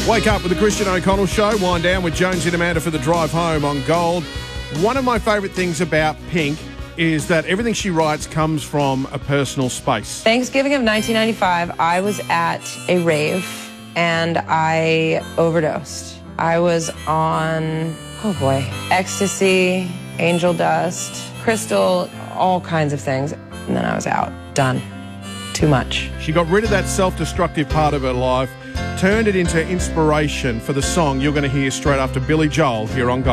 Wake up with the Christian O'Connell Show. Wind down with Jonesy and Amanda for the drive home on Gold. One of my favourite things about Pink is that everything she writes comes from a personal space. Thanksgiving of 1995, I was at a rave and I overdosed. I was on, ecstasy, angel dust, crystal, all kinds of things. And then I was out. Done. Too much. She got rid of that self-destructive part of her life, turned it into inspiration for the song you're going to hear straight after Billy Joel here on Gold.